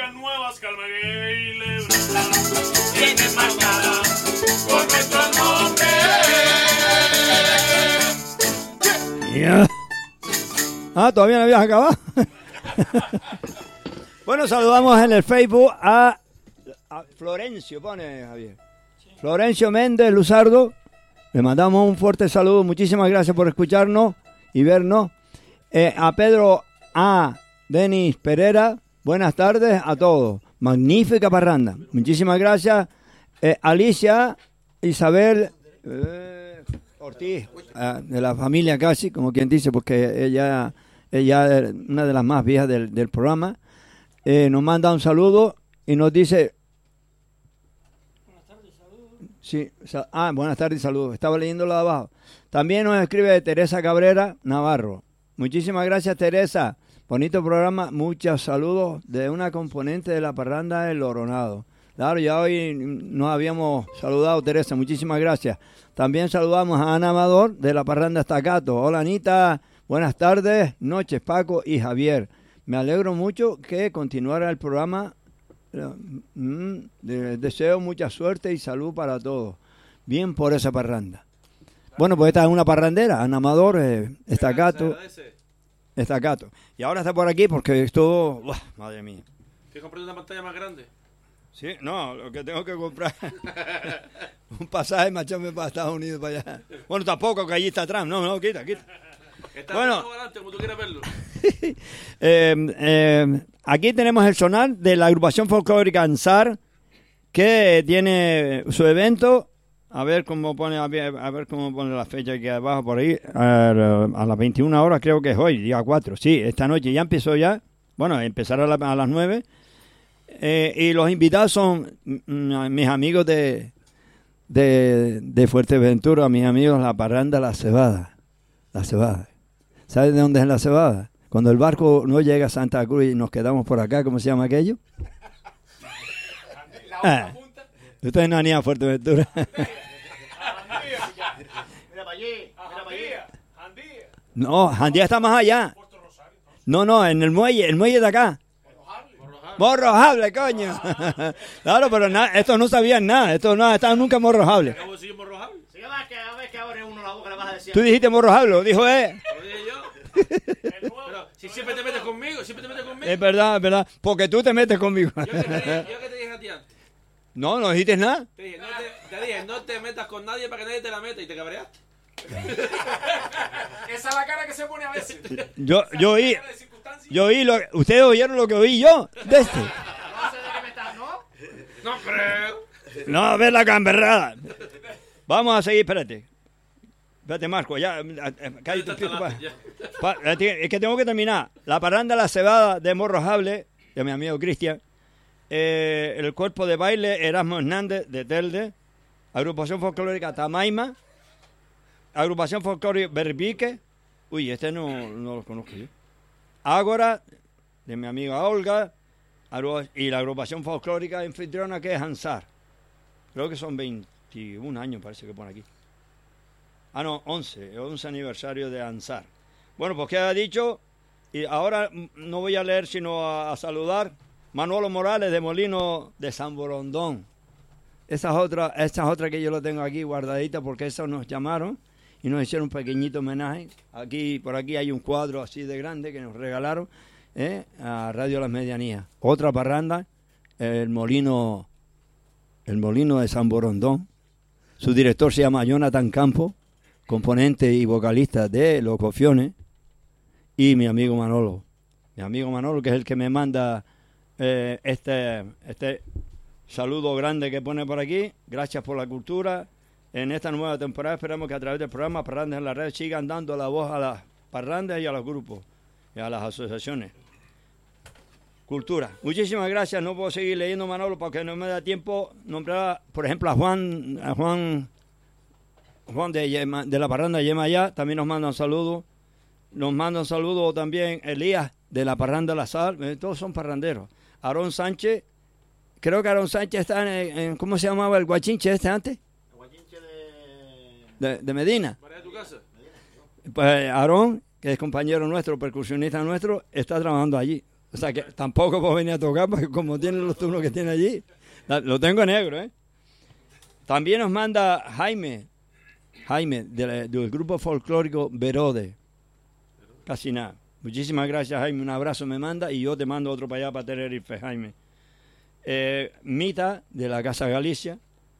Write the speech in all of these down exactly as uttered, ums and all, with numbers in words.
Noticias nuevas que Almaguey le tiene marcada con nuestro nombre. Yeah. Ah, todavía no habías acabado. Bueno, saludamos en el Facebook a, a Florencio, pone Javier. Florencio Méndez Luzardo. Le mandamos un fuerte saludo. Muchísimas gracias por escucharnos y vernos. Eh, a Pedro A. Denis Pereira. Buenas tardes a todos. Magnífica parranda. Muchísimas gracias. Eh, Alicia Isabel eh, Ortiz, eh, de la familia casi, como quien dice, porque ella, ella es una de las más viejas del, del programa. Eh, nos manda un saludo y nos dice... Buenas tardes, saludos. Sí, sa- ah, buenas tardes y saludos. Estaba leyéndolo de abajo. También nos escribe Teresa Cabrera Navarro. Muchísimas gracias, Teresa. Bonito programa. Muchos saludos de una componente de la parranda del Loronado. Claro, ya hoy nos habíamos saludado, Teresa. Muchísimas gracias. También saludamos a Ana Amador de la parranda Estacato. Hola, Anita. Buenas tardes, noches, Paco y Javier. Me alegro mucho que continuara el programa. Les deseo mucha suerte y salud para todos. Bien por esa parranda. Bueno, pues esta es una parrandera. Ana Amador, eh, Estacato. Estacato. Y ahora está por aquí porque estuvo... ¡Uah! Madre mía. ¿Quieres comprar una pantalla más grande? Sí, no, lo que tengo que comprar un pasaje, marcharme para Estados Unidos, para allá. Bueno, tampoco, que allí está atrás. No, no, quita, quita. Está Bueno. adelante, como tú quieras verlo. eh, eh, aquí tenemos el sonar de la agrupación folclórica Ansar, que tiene su evento. A ver cómo pone, a ver, a ver cómo pone la fecha aquí abajo por ahí. A, a las veintiuna horas creo que es hoy, día cuatro. Sí, esta noche ya empezó ya. Bueno, empezará a, la, a las nueve. Eh, y los invitados son mm, mis amigos de, de, de Fuerteventura, mis amigos La Parranda La Cebada. La Cebada. ¿Sabes de dónde es La Cebada? Cuando el barco no llega a Santa Cruz y nos quedamos por acá, ¿cómo se llama aquello? La otra Ah, punta. ustedes no han ido a Fuerteventura. Mira para allí, mira para allí. Jandía. No, Jandía está más allá. No, no, en el muelle, el muelle de acá. Morrojable, coño. Claro, pero na, estos no sabían nada. Estos no estaban nunca morrojables. ¿Cómo decir morrojable? Sí, va, que a ver que abre uno la boca le vas a decir. Tú dijiste morrojable, lo dijo él. Lo dije yo. Pero si siempre te metes conmigo, siempre te metes conmigo. Es verdad, es verdad. Porque tú te metes conmigo. Yo que te dije, yo que te dije a ti antes. No, no dijiste nada. Te dije, no te, te dije, no te metas con nadie para que nadie te la meta y te cabreaste. Esa es la cara que se pone a veces. Yo, yo oí, Cara de circunstancia. yo oí lo, ustedes oyeron lo que oí yo de este. No sé de qué me estás, ¿no? No creo. No, a ver la gamberrada. Vamos a seguir, espérate. Espérate, Marco, ya. Cállate, Está pa- talante, ya. pa- es que tengo que terminar. La parranda La Cebada de Morrojable, de mi amigo Cristian. Eh, el cuerpo de baile Erasmo Hernández, de Telde. Agrupación folclórica Tamaima. Agrupación folclórica Berbique. Uy, este no, no lo conozco yo. Ágora, de mi amiga Olga. agru- Y la agrupación folclórica anfitriona, que es Ansar. Creo que son veintiún años, parece que pone aquí. Ah, no, once. once aniversario de Ansar. Bueno, pues queda dicho. Y ahora mm, no voy a leer, sino a, a saludar. Manolo Morales, de Molino de San Borondón. Esa es otra, esa es otra que yo lo tengo aquí guardadita, porque esos nos llamaron y nos hicieron un pequeñito homenaje. Aquí, por aquí hay un cuadro así de grande que nos regalaron, ¿eh? A Radio Las Medianías. Otra parranda, el Molino, el Molino de San Borondón. Su director se llama Jonathan Campo, componente y vocalista de Los Cofiones, y mi amigo Manolo. Mi amigo Manolo, que es el que me manda eh, este, este saludo grande que pone por aquí. Gracias por la cultura. En esta nueva temporada esperamos que a través del programa Parrandas en la Red sigan dando la voz a las parrandas y a los grupos y a las asociaciones. Cultura. Muchísimas gracias. No puedo seguir leyendo, Manolo, porque no me da tiempo nombrar, por ejemplo, a Juan, a Juan, Juan de, Yema, de la parranda de Yemayá. También nos manda un saludo. Nos manda un saludo también Elías de la parranda La Sal. Eh, Todos son parranderos. Aarón Sánchez. Creo que Aarón Sánchez está en, en, ¿cómo se llamaba el guachinche este antes? El guachinche de... De, de Medina. ¿Para tu casa? Pues Aarón, que es compañero nuestro, percusionista nuestro, está trabajando allí. O sea que tampoco puedo venir a tocar porque como tienen los turnos que tiene allí, la- lo tengo en negro, ¿eh? También nos manda Jaime, Jaime, de- del grupo folclórico Verode. Casi nada. Muchísimas gracias, Jaime. Un abrazo me manda y yo te mando otro para allá, para Tenerife, Jaime. Eh, Mita, de la Casa Galicia,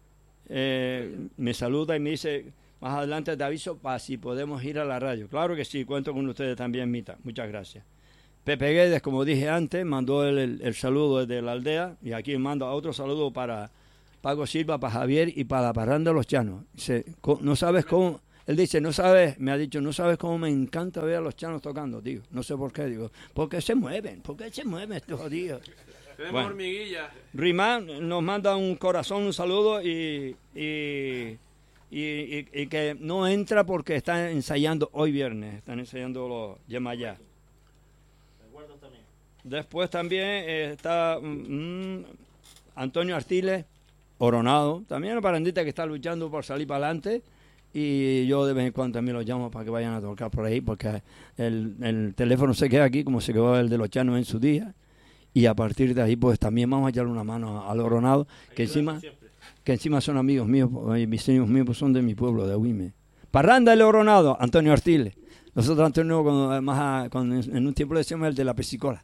eh, me saluda y me dice, más adelante te aviso para si podemos ir a la radio. Claro que sí, cuento con ustedes también, Mita. Muchas gracias. Pepe Guedes, como dije antes, mandó el, el- el saludo desde la aldea y aquí mando otro saludo para Paco Silva, para Javier y para la Parranda de los Chanos. Dice, "Co- no sabes cómo, él dice, no sabes, me ha dicho, no sabes cómo me encanta ver a los Chanos tocando, digo, no sé por qué, digo, porque se mueven, porque se mueven estos jodidos. Tenemos Bueno. hormiguillas. Rimán nos manda un corazón, un saludo y, y, y, y- y que no entra porque está ensayando hoy viernes, están ensayando los Yemayá. Recuerdo también. Después también eh, está mm, Antonio Artiles, Oronado, también una parandita que está luchando por salir para adelante y yo de vez en cuando también los llamo para que vayan a tocar por ahí porque el, el teléfono se queda aquí como se quedó el de los Chanos en su día y a partir de ahí pues también vamos a echarle una mano al Oronado que encima, que encima son amigos míos, eh, mis amigos míos pues son de mi pueblo, de Agüime. Parranda el Oronado, Antonio Artiles. Nosotros Antonio cuando, además, a- cuando en un tiempo le decíamos el de la pesicola.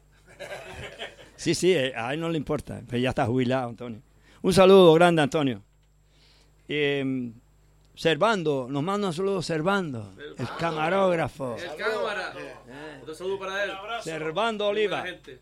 Sí, sí, eh, a él no le importa, pero ya está jubilado, Antonio. Un saludo grande, Antonio. Eh, Servando, nos manda un saludo Servando, el camarógrafo. El cámara. Otro saludo para él. Servando Muy buena Oliva. gente.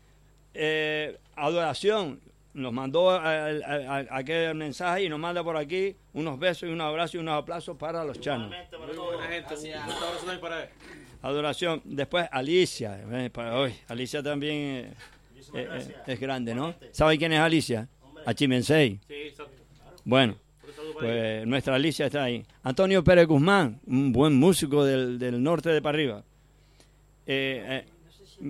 Eh, adoración, nos mandó a- a- a- aquel mensaje y nos manda por aquí unos besos y unos abrazos y unos aplausos para los Chanos. Igualmente para Muy todos. buena gente. Un un abrazo también para él. Adoración. Después Alicia. eh, para hoy. Alicia también eh, Muchísimas eh, eh, gracias. es grande, ¿no? ¿Sabe quién es Alicia? Achimensei. Sí, exacto. Bueno, Otro saludo para él. pues nuestra Alicia está ahí. Antonio Pérez Guzmán, un buen músico del, del norte de para arriba. Eh, eh,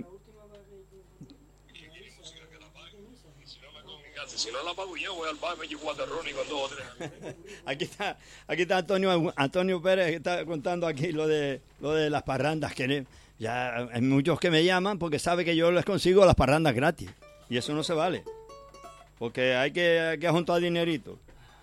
Si no la pago yo, voy al bar, me llevo a Ronnie con dos o tres. aquí está, aquí está Antonio, Antonio Pérez que está contando aquí lo de lo de las parrandas que ne- ya hay muchos que me llaman porque sabe que yo les consigo las parrandas gratis y eso no se vale porque hay que, hay que juntar dinerito.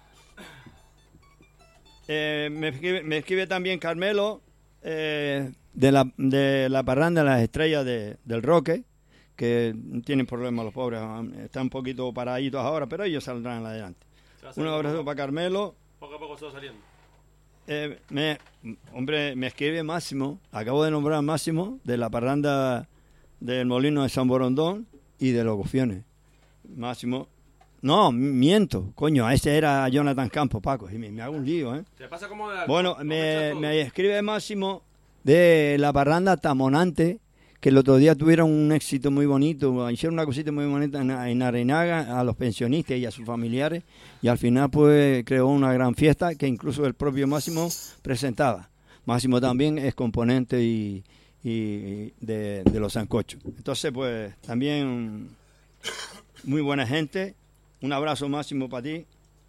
Eh, me, escribe, me escribe también Carmelo eh, de la de la parranda de las estrellas de, del Roque que tienen problemas los pobres, están un poquito paraditos ahora, pero ellos saldrán adelante. Se va a Un salir abrazo poco- para Carmelo. Poco a poco se va saliendo. Eh, me, hombre, me escribe Máximo, acabo de nombrar a Máximo de la parranda del Molino de San Borondón y de los Gofiones. Máximo, no, miento, coño, ese era Jonathan Campos, Paco, y me, me hago un lío, ¿eh? Se pasa como de Bueno, como me, echa todo. me escribe Máximo de la parranda Tamonante, que el otro día tuvieron un éxito muy bonito, hicieron una cosita muy bonita en, en Arenaga a los pensionistas y a sus familiares, y al final pues creó una gran fiesta que incluso el propio Máximo presentaba. Máximo también es componente y, y de, de los sancochos. Entonces pues también muy buena gente, un abrazo Máximo para ti.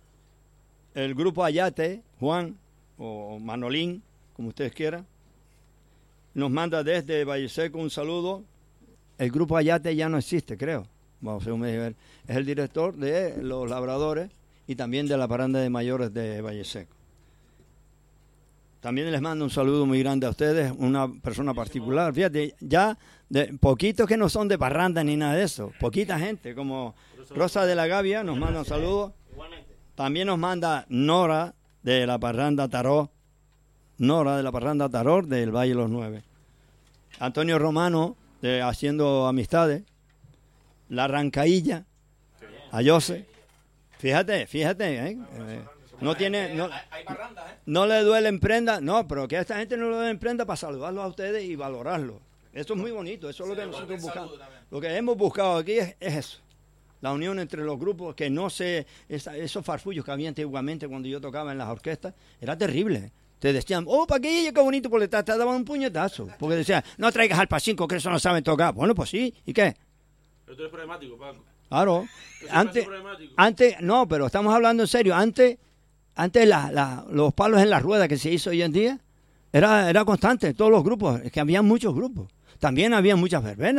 El grupo Ayate, Juan o Manolín, como ustedes quieran, nos manda desde Valle Seco un saludo. El grupo Ayate ya no existe, creo. Vamos, según me dijo él. Es el director de los labradores y también de la parranda de mayores de Valle Seco. También les mando un saludo muy grande a ustedes, una persona particular. Fíjate, ya de poquitos que no son de parranda ni nada de eso. Poquita gente, como Rosa de la Gavia nos manda un saludo. Igualmente. También nos manda Nora de la parranda Tarot. Nora de la parranda Tarot del Valle de los Nueve. Antonio Romano de Haciendo Amistades. La Rancailla. A Jose. Fíjate, fíjate, ¿eh? Eh, no tiene, no, Hay, hay parrandas, ¿eh? no le duelen prenda, no, pero que a esta gente no le duelen prenda para saludarlos a ustedes y valorarlos. Eso es muy bonito, eso es lo que nosotros buscamos. Lo que hemos buscado aquí es, es eso. La unión entre los grupos, que no se... Esa, esos farfullos que había antiguamente cuando yo tocaba en las orquestas, era terrible. Te decían, oh, ¿para qué? Qué bonito, porque te, te daban un puñetazo. Porque decían, no traigas al pacinco, que eso no saben tocar. Bueno, pues sí, ¿y qué? Pero tú eres problemático, Paco. Claro. Tú siempre has Antes, sido problemático. antes, no, pero estamos hablando en serio. Antes, antes la, la, los palos en la rueda que se hizo hoy en día, era, era constante, todos los grupos, es que había muchos grupos. También había muchas verbenas.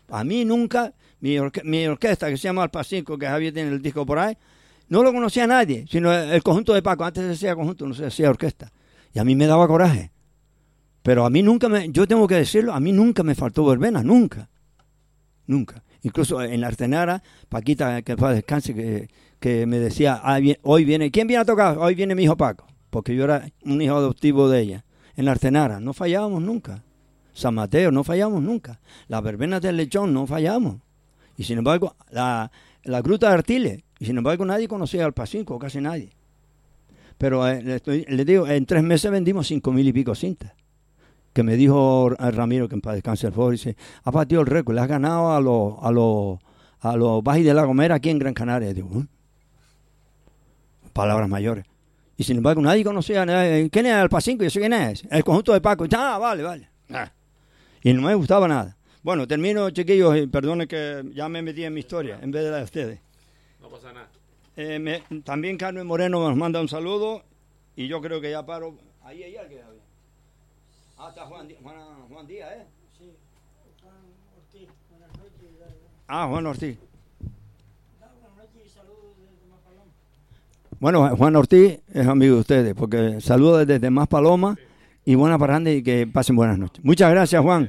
A mí nunca, mi, orque- mi orquesta que se llama Alpa cinco, que Javier tiene el disco por ahí, no lo conocía nadie, sino el, el conjunto de Paco. Antes se decía conjunto, no se decía orquesta. Y a mí me daba coraje. Pero a mí nunca me, yo tengo que decirlo, a mí nunca me faltó verbena, nunca. Nunca. Incluso en la Artenara, Paquita, que para descanse, que, que me decía, ah, bien, hoy viene, ¿quién viene a tocar? Hoy viene mi hijo Paco, porque yo era un hijo adoptivo de ella. En la Artenara, no fallábamos nunca. San Mateo, no fallamos nunca. Las verbenas del Lechón, no fallamos. Y sin embargo, la, la Gruta de Artiles, y sin embargo nadie conocía al Pacinco, casi nadie. Pero eh, le, estoy, le digo, en tres meses vendimos cinco mil y pico cintas. Que me dijo Ramiro, que en paz descanse el favor, dice, ha batido el récord, le has ganado a los a los a los Bajis de la Gomera aquí en Gran Canaria. Y digo, ¿eh? Palabras mayores. Y sin embargo nadie conocía, eh, ¿quién es el Pacinco? Yo sé quién es, el conjunto de Paco. Ah, vale, vale. Ah. Y no me gustaba nada. Bueno, termino, chiquillos, y perdonen que ya me metí en mi historia, en vez de la de ustedes. No pasa nada. Eh, me, también Carmen Moreno nos manda un saludo, y yo creo que ya paro. Ahí hay alguien. Ah, está Juan, Dí- Juan, Juan Díaz, ¿eh? Sí, Juan Ortiz, buenas noches. Ah, Juan Ortiz. Buenas noches y saludos desde Maspaloma. Bueno, Juan Ortiz es amigo de ustedes, porque saludos desde Más Paloma y buena parranda y que pasen buenas noches. Muchas gracias, Juan.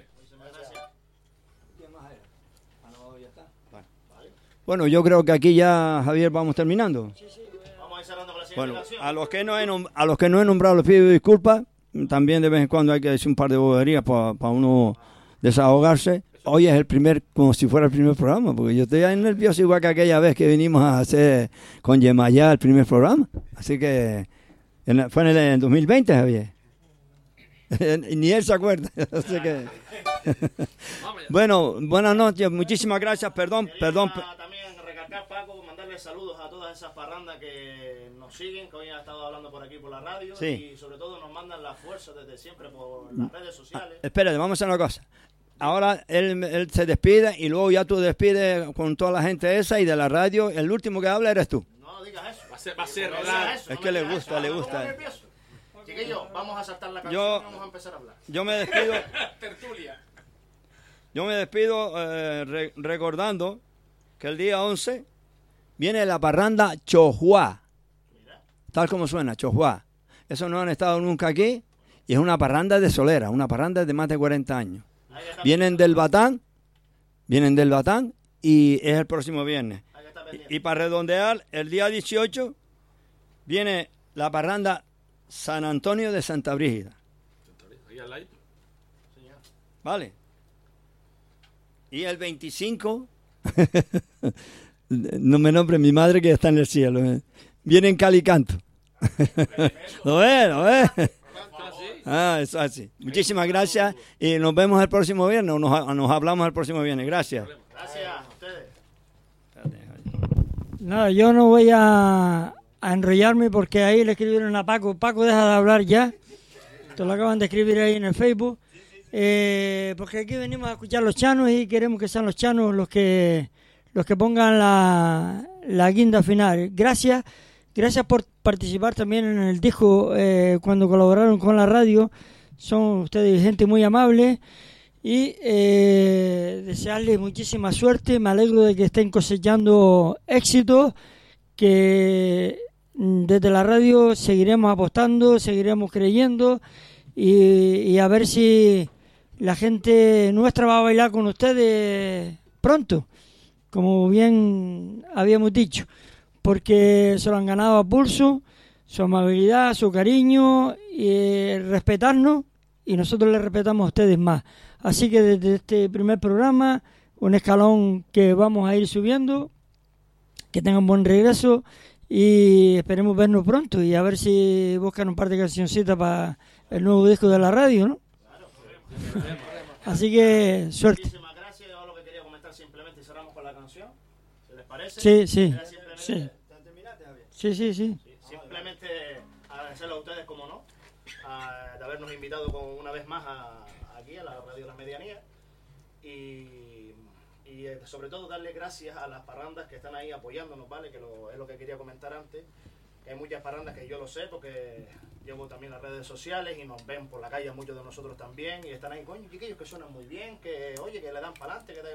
Bueno, yo creo que aquí ya, Javier, vamos terminando. Vamos a ir cerrando con la siguiente Bueno, canción. a los que no he, nom- a los que no he nombrado les pido disculpas. También de vez en cuando hay que decir un par de boberías para uno desahogarse. Hoy es el primer, como si fuera el primer programa, porque yo estoy ahí nervioso igual que aquella vez que vinimos a hacer con Yemayá el primer programa. Así que en la- fue en el en dos mil veinte, Javier. Ni él se acuerda. Así que... Bueno, buenas noches, muchísimas gracias, perdón, Quería perdón. pe- también recalcar, Paco, mandarle saludos a todas esas parrandas que nos siguen, que hoy han estado hablando por aquí por la radio, Sí. y sobre todo nos mandan la fuerza desde siempre por las redes sociales. Espérate, vamos a hacer una cosa. Ahora él, él se despide y luego ya tú despides con toda la gente esa y de la radio. El último que habla eres tú. No digas eso. Va a ser, va a ser No raro. digas eso, Es no que me le digas gusta, eso. le Ahora me gusta. pongo nervioso. Chiquillos, vamos a saltar la canción Yo- y vamos a empezar a hablar. Yo me despido. Tertulia. Yo me despido eh, re- recordando que el día once viene la parranda Chojuá. Tal como suena, Chojuá. Eso no han estado nunca aquí y es una parranda de solera, una parranda de más de cuarenta años. Hay que estar Vienen del Batán, vienen del Batán y es el próximo viernes. Hay que estar pendiente. Y, y para redondear, el día dieciocho viene la parranda San Antonio de Santa Brígida. Ahí al lado. Señor. ¿Vale? Y el veinticinco, no me nombre mi madre que está en el cielo, ¿eh? Viene en Calicanto. ¿Lo ves? ¿Lo ves? Ah, eso así. Muchísimas gracias y nos vemos el próximo viernes, o nos, nos hablamos el próximo viernes. Gracias. Gracias a ustedes. Nada, yo no voy a, a enrollarme porque ahí le escribieron a Paco. Paco, deja de hablar ya. Te lo acaban de escribir ahí en el Facebook. Eh, porque aquí venimos a escuchar los chanos y queremos que sean los chanos los que los que pongan la, la guinda final. Gracias, gracias por participar también en el disco eh, cuando colaboraron con la radio. Son ustedes gente muy amable y eh, desearles muchísima suerte. Me alegro de que estén cosechando éxitos, que mm, desde la radio seguiremos apostando, seguiremos creyendo y, y a ver si la gente nuestra va a bailar con ustedes pronto, como bien habíamos dicho, porque se lo han ganado a pulso, su amabilidad, su cariño, y eh, respetarnos, y nosotros les respetamos a ustedes más. Así que desde este primer programa, un escalón que vamos a ir subiendo, que tengan buen regreso y esperemos vernos pronto y a ver si buscan un par de cancioncitas para el nuevo disco de la radio, ¿no? Así que suerte. Muchísimas gracias. Yo lo que quería comentar simplemente y cerramos con la canción. ¿Se les parece? Sí, sí, Era simplemente- sí. Sí, sí, sí. Simplemente agradecerles a ustedes, como no, a- de habernos invitado con, una vez más a- aquí a la Radio La Medianía y, y eh, sobre todo darle gracias a las parrandas que están ahí apoyándonos, ¿vale? Que lo, es lo que quería comentar antes. Hay muchas parrandas que yo lo sé porque llevo también las redes sociales y nos ven por la calle muchos de nosotros también y están ahí, coño, chiquillos que suenan muy bien, que oye, que le dan para adelante, que te-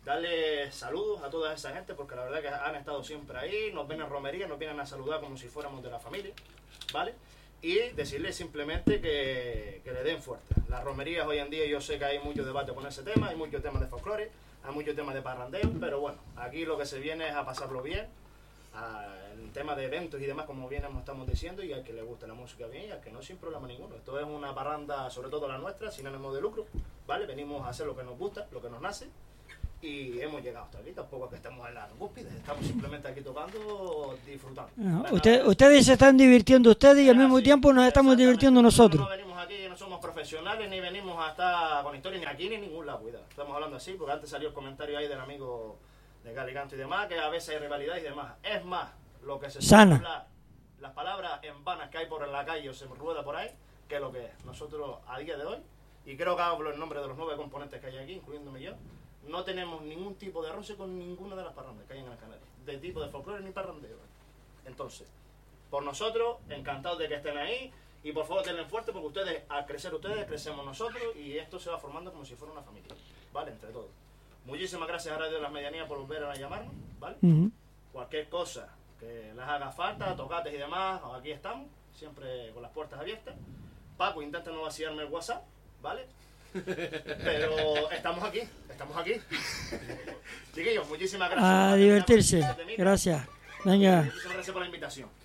darle saludos a toda esa gente, porque la verdad que han estado siempre ahí, nos ven en romería, nos vienen a saludar como si fuéramos de la familia, ¿vale? Y decirles simplemente que, que le den fuerte. Las romerías hoy en día, yo sé que hay mucho debate con ese tema, hay muchos temas de folclore, hay muchos temas de parrandeo, pero bueno, aquí lo que se viene es a pasarlo bien, a, en tema de eventos y demás, como bien nos estamos diciendo, y al que le guste la música bien y al que no, sin problema ninguno. Esto es una parranda, sobre todo la nuestra, sin ánimo de lucro, ¿vale? Venimos a hacer lo que nos gusta, lo que nos nace, y hemos llegado hasta aquí. Tampoco es que estemos en la cúspide, estamos simplemente aquí tocando, disfrutando. No, usted, ustedes se están divirtiendo ustedes y al mismo Sí, tiempo nos estamos divirtiendo nosotros. No venimos aquí, no somos profesionales, ni venimos a estar con historias, ni aquí ni en ningún lado, cuidado. Estamos hablando así, porque antes salió el comentario ahí del amigo de Galicanto y demás, que a veces hay rivalidad y demás. Es más, lo que se Sana. suele hablar, las palabras en vanas que hay por la calle o se rueda por ahí, que es lo que es. Nosotros, a día de hoy, y creo que hablo en nombre de los nueve componentes que hay aquí, incluyéndome yo, no tenemos ningún tipo de roce con ninguna de las parrandas que hay en el canal, de tipo de folclore ni parrandeo. Entonces, por nosotros, encantados de que estén ahí, y por favor tengan fuerte, porque ustedes, al crecer ustedes, crecemos nosotros, y esto se va formando como si fuera una familia, ¿vale? Entre todos. Muchísimas gracias a Radio de las Medianías por volver a llamarnos, ¿vale? Ujú. Cualquier cosa que les haga falta, tocates y demás, aquí estamos, siempre con las puertas abiertas. Paco, intenta no vaciarme el WhatsApp, ¿vale? Pero estamos aquí, estamos aquí. Chiquillos, muchísimas gracias. A divertirse. Gracias. Venga. Muchísimas gracias por la invitación.